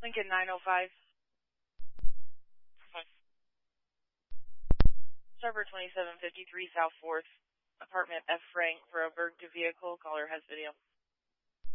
Lincoln 905. Server 2753 South 4th, apartment F. Frank, Broberg to vehicle. Caller has video.